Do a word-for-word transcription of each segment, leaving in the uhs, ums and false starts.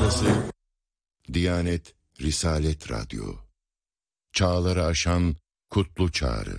Burası Diyanet Risalet Radyo. Çağları aşan kutlu çağrı.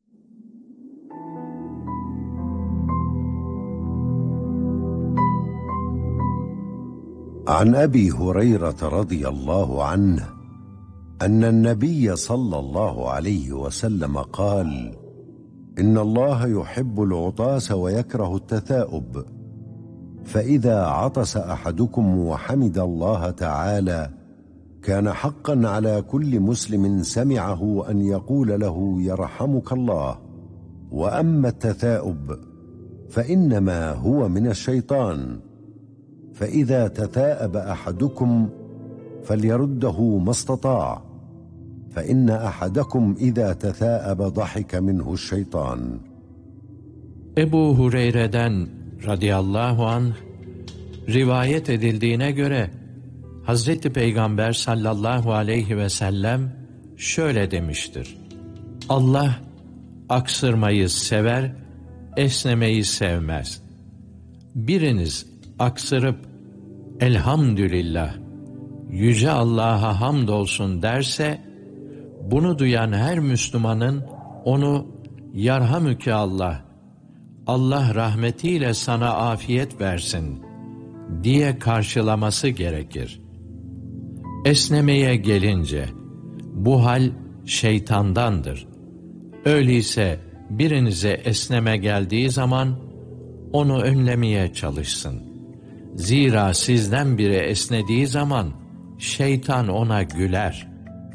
عن أبي هريرة رضي الله عنه أن النبي صلى الله عليه وسلم قال: إن الله يحب العطاس ويكره التثاؤب، فإذا عطس أحدكم وحمد الله تعالى كان حقا على كل مسلم سمعه أن يقول له يرحمك الله، وأما التثاؤب فإنما هو من الشيطان، فإذا تثاءب أحدكم فليرده ما استطاع، فإن أحدكم إذا تثاءب ضحك منه الشيطان. Ebu Hureyre'den radıyallahu anh rivayet edildiğine göre Hazreti Peygamber sallallahu aleyhi ve sellem şöyle demiştir: Allah aksırmayı sever, esnemeyi sevmez. Biriniz aksırıp elhamdülillah, yüce Allah'a hamdolsun derse, bunu duyan her Müslümanın onu yarhamüke Allah, Allah rahmetiyle sana afiyet versin diye karşılaması gerekir. Esnemeye gelince, bu hal şeytandandır. Öyleyse birinize esneme geldiği zaman onu önlemeye çalışsın. Zira sizden biri esnediği zaman şeytan ona güler.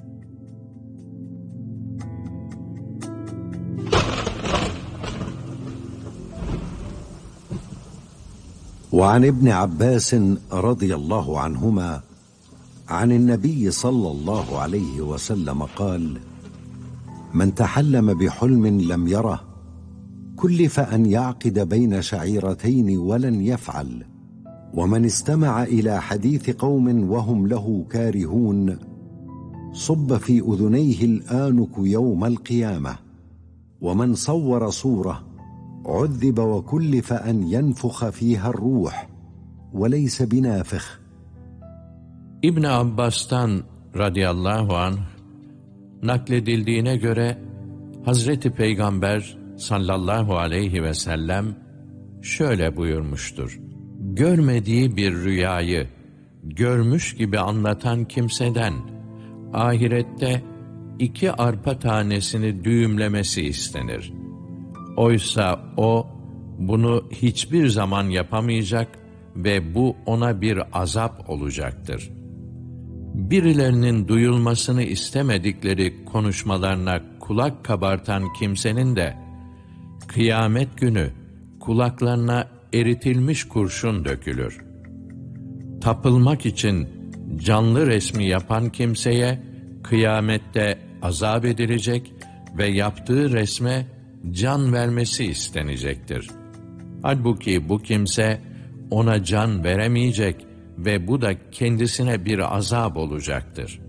وعن ابن عباس رضي الله عنهما عن النبي صلى الله عليه وسلم قال: من تحلم بحلم لم يره كلف أن يعقد بين شعيرتين ولن يفعل، ومن استمع إلى حديث قوم وهم له كارهون صب في أذنيه الآنك يوم القيامة، ومن صور صورة عذب وكلف أن ينفخ فيها الروح وليس بنافخ. İbn Abbas'tan radıyallahu anh nakledildiğine göre Hazreti Peygamber sallallahu aleyhi ve sellem şöyle buyurmuştur: görmediği bir rüyayı görmüş gibi anlatan kimseden ahirette iki arpa tanesini düğümlemesi istenir. Oysa o bunu hiçbir zaman yapamayacak ve bu ona bir azap olacaktır. Birilerinin duyulmasını istemedikleri konuşmalarına kulak kabartan kimsenin de kıyamet günü kulaklarına eritilmiş kurşun dökülür. Tapılmak için canlı resmi yapan kimseye kıyamette azap edilecek ve yaptığı resme can vermesi istenecektir. Halbuki bu kimse ona can veremeyecek ve bu da kendisine bir azap olacaktır.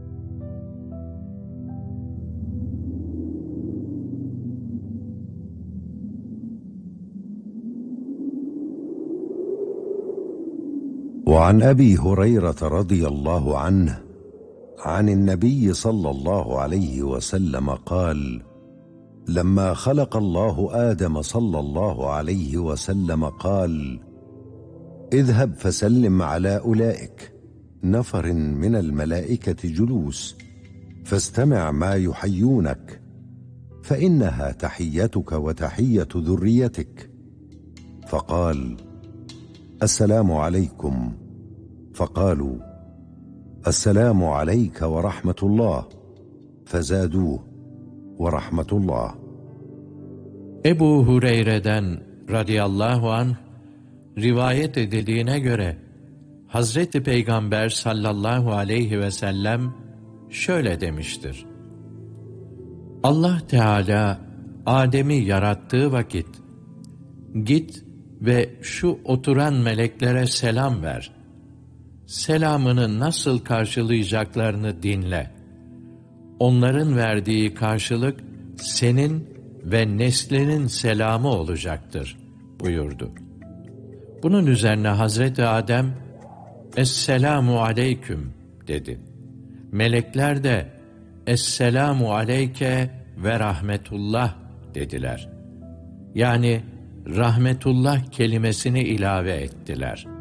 وعن أبي هريرة رضي الله عنه عن النبي صلى الله عليه وسلم قال: لما خلق الله آدم صلى الله عليه وسلم قال: اذهب فسلم على أولئك نفر من الملائكة جلوس فاستمع ما يحيونك فإنها تحيتك وتحية ذريتك. فقال: السلام عليكم. فقالوا: السلام عليك ورحمة الله. فزادوه: ورحمة الله. Ebu Hureyre'den radıyallahu anh rivayet edildiğine göre Hazreti Peygamber sallallahu aleyhi ve sellem şöyle demiştir: Allah Teala Adem'i yarattığı vakit git ve şu oturan meleklere selam ver. Selamını nasıl karşılayacaklarını dinle. Onların verdiği karşılık senin ve neslinin selamı olacaktır buyurdu. Bunun üzerine Hazreti Adem, Esselamu aleyküm dedi. Melekler de Esselamu aleyke ve rahmetullah dediler. Yani rahmetullah kelimesini ilave ettiler.